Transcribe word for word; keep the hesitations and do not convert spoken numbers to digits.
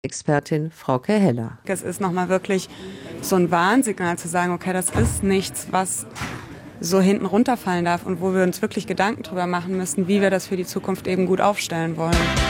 Expertin Frauke Heller. Es ist nochmal wirklich so ein Warnsignal zu sagen, okay, das ist nichts, was so hinten runterfallen darf und wo wir uns wirklich Gedanken drüber machen müssen, wie wir das für die Zukunft eben gut aufstellen wollen.